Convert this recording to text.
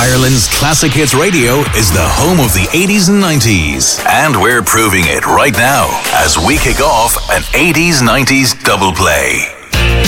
Ireland's Classic Hits Radio is the home of the 80s and 90s. And we're proving it right now as we kick off an 80s-90s double play.